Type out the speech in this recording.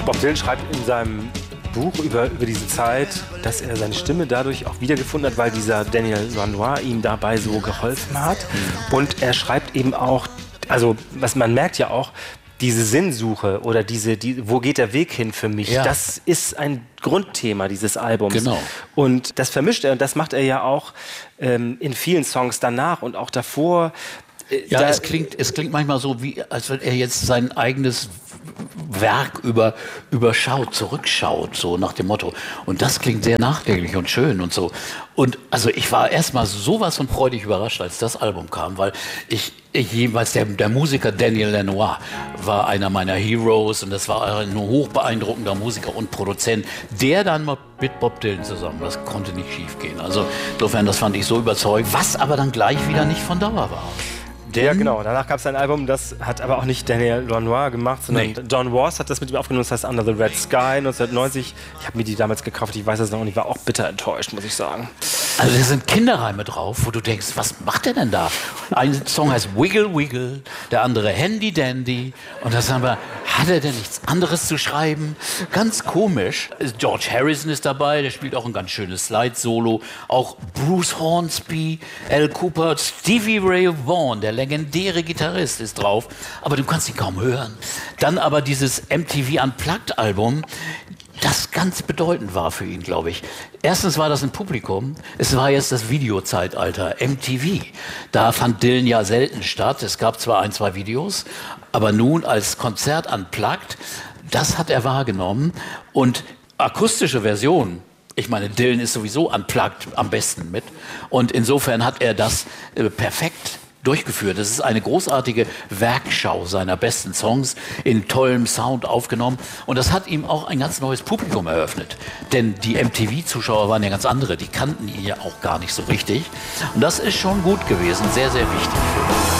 Bob Dylan schreibt in seinem Buch über diese Zeit, dass er seine Stimme dadurch auch wiedergefunden hat, weil dieser Daniel Lanois ihm dabei so geholfen hat. Und er schreibt eben auch, also was man merkt ja auch, diese Sinnsuche oder wo geht der Weg hin für mich, das ist ein Grundthema dieses Albums. Genau. Und das vermischt er und das macht er ja auch in vielen Songs danach und auch davor. Ja, es klingt manchmal so, wie als wenn er jetzt sein eigenes Werk überschaut, zurückschaut, so nach dem Motto. Und das klingt sehr nachdenklich und schön und so. Und also ich war erstmal sowas von freudig überrascht, als das Album kam, weil ich jeweils der Musiker Daniel Lanois war einer meiner Heroes und das war ein hochbeeindruckender Musiker und Produzent, der dann mal mit Bob Dylan zusammen, das konnte nicht schief gehen. Also insofern, das fand ich so überzeugend, was aber dann gleich wieder nicht von Dauer war. Ja, genau. Danach gab es ein Album, das hat aber auch nicht Daniel Lanois gemacht, sondern John Waters hat das mit ihm aufgenommen, das heißt Under the Red Sky 1990. Ich habe mir die damals gekauft, ich weiß es noch und ich war auch bitter enttäuscht, muss ich sagen. Also da sind Kinderreime drauf, wo du denkst, was macht er denn da? Ein Song heißt Wiggle Wiggle, der andere Handy Dandy und da sagen wir, hat er denn nichts anderes zu schreiben? Ganz komisch. George Harrison ist dabei, der spielt auch ein ganz schönes Slide-Solo. Auch Bruce Hornsby, Al Cooper, Stevie Ray Vaughan, der legendäre Gitarrist ist drauf, aber du kannst ihn kaum hören. Dann aber dieses MTV Unplugged-Album, das ganz bedeutend war für ihn, glaube ich. Erstens war das ein Publikum, es war jetzt das Videozeitalter, MTV. Da fand Dylan ja selten statt, es gab zwar ein, zwei Videos, aber nun als Konzert unplugged, das hat er wahrgenommen. Und akustische Versionen, ich meine, Dylan ist sowieso unplugged am besten mit. Und insofern hat er das perfekt durchgeführt. Das ist eine großartige Werkschau seiner besten Songs in tollem Sound aufgenommen. Und das hat ihm auch ein ganz neues Publikum eröffnet. Denn die MTV-Zuschauer waren ja ganz andere. Die kannten ihn ja auch gar nicht so richtig. Und das ist schon gut gewesen. Sehr, sehr wichtig für ihn.